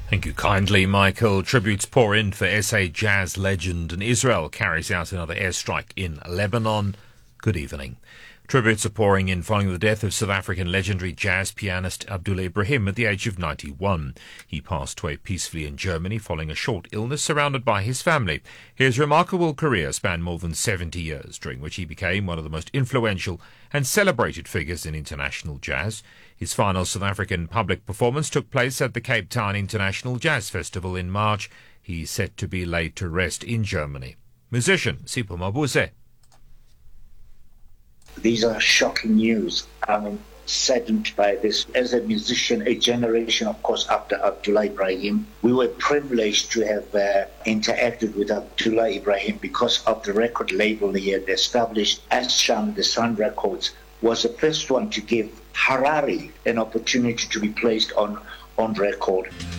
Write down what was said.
Thank you kindly, Michael. Tributes pour in for SA jazz legend, and Israel carries out another airstrike in Lebanon. Good evening. Tributes are pouring in following the death of South African legendary jazz pianist Abdullah Ibrahim at the age of 91. He passed away peacefully in Germany following a short illness, surrounded by his family. His remarkable career spanned more than 70 years, during which he became one of the most influential and celebrated figures in international jazz. His final South African public performance took place at the Cape Town International Jazz Festival in March. He's set to be laid to rest in Germany. Musician Sipho Mabuse. These are shocking news. I'm saddened by this. As a musician, a generation, of course, after Abdullah Ibrahim, we were privileged to have interacted with Abdullah Ibrahim because of the record label he had established. Asham, the Sun Records, was the first one to give Harare an opportunity to be placed on record.